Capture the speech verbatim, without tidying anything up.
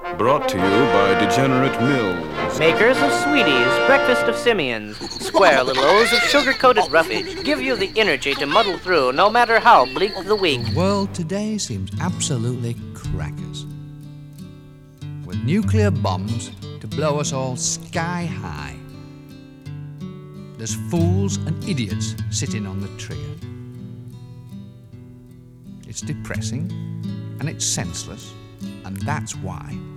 Brought to you by Degenerate Mills. Makers of Sweeties, Breakfast of Simians, square little O's of sugar-coated roughage give you the energy to muddle through no matter how bleak the week. The world today seems absolutely crackers. With nuclear bombs to blow us all sky high. There's fools and idiots sitting on the trigger. It's depressing and it's senseless, and that's why